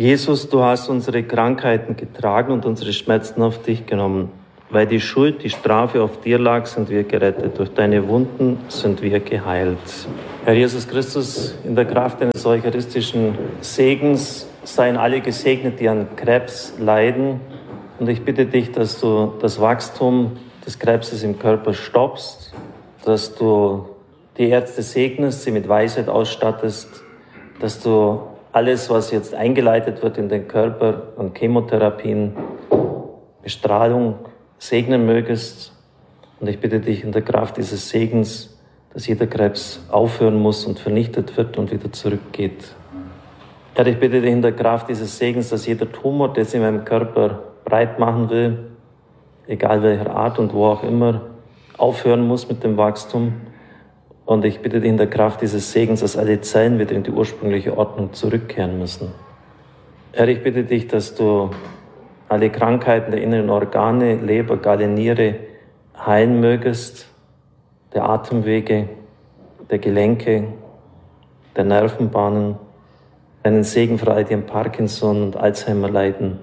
Jesus, du hast unsere Krankheiten getragen und unsere Schmerzen auf dich genommen. Weil die Schuld, die Strafe auf dir lag, sind wir gerettet. Durch deine Wunden sind wir geheilt. Herr Jesus Christus, in der Kraft deines eucharistischen Segens seien alle gesegnet, die an Krebs leiden. Und ich bitte dich, dass du das Wachstum des Krebses im Körper stoppst, dass du die Ärzte segnest, sie mit Weisheit ausstattest, dass du alles, was jetzt eingeleitet wird in den Körper an Chemotherapien, Bestrahlung, segnen mögest. Und ich bitte dich in der Kraft dieses Segens, dass jeder Krebs aufhören muss und vernichtet wird und wieder zurückgeht. Herr, ich bitte dich in der Kraft dieses Segens, dass jeder Tumor, der sich in meinem Körper breit machen will, egal welcher Art und wo auch immer, aufhören muss mit dem Wachstum. Und ich bitte dich in der Kraft dieses Segens, dass alle Zellen wieder in die ursprüngliche Ordnung zurückkehren müssen. Herr, ich bitte dich, dass du alle Krankheiten der inneren Organe, Leber, Galle, Niere heilen mögest, der Atemwege, der Gelenke, der Nervenbahnen, deinen Segen für all die an Parkinson und Alzheimer leiden.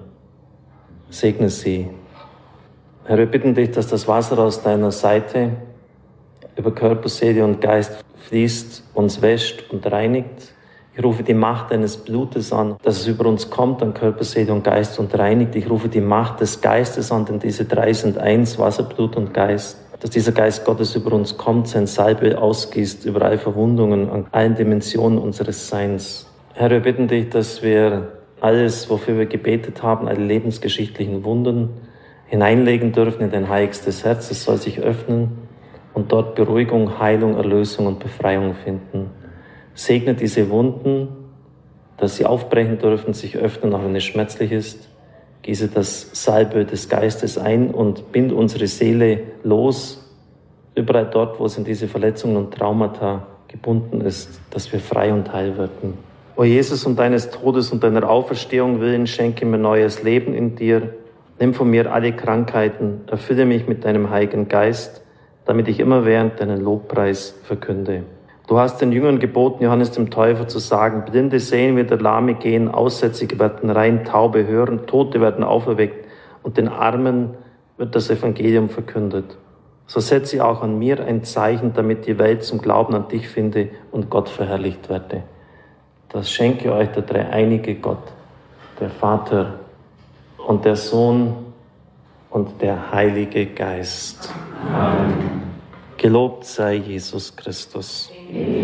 Segne sie. Herr, wir bitten dich, dass das Wasser aus deiner Seite über Körper, Seele und Geist fließt, uns wäscht und reinigt. Ich rufe die Macht deines Blutes an, dass es über uns kommt, an Körper, Seele und Geist und reinigt. Ich rufe die Macht des Geistes an, denn diese drei sind eins, Wasser, Blut und Geist. Dass dieser Geist Gottes über uns kommt, sein Salbe ausgießt über alle Verwundungen an allen Dimensionen unseres Seins. Herr, wir bitten dich, dass wir alles, wofür wir gebetet haben, alle lebensgeschichtlichen Wunden hineinlegen dürfen in dein heiligstes Herz. Es soll sich öffnen und dort Beruhigung, Heilung, Erlösung und Befreiung finden. Segne diese Wunden, dass sie aufbrechen dürfen, sich öffnen, auch wenn es schmerzlich ist. Gieße das Salbe des Geistes ein und bind unsere Seele los, überall dort, wo es in diese Verletzungen und Traumata gebunden ist, dass wir frei und heil werden. O Jesus, um deines Todes und deiner Auferstehung willen, schenke mir neues Leben in dir. Nimm von mir alle Krankheiten, erfülle mich mit deinem Heiligen Geist, damit ich immerwährend deinen Lobpreis verkünde. Du hast den Jüngern geboten, Johannes dem Täufer zu sagen, Blinde sehen wieder, Lahme gehen, Aussätzige werden rein, Taube hören, Tote werden auferweckt und den Armen wird das Evangelium verkündet. So setze auch an mir ein Zeichen, damit die Welt zum Glauben an dich finde und Gott verherrlicht werde. Das schenke euch der dreieinige Gott, der Vater und der Sohn und der Heilige Geist. Amen. Gelobt sei Jesus Christus.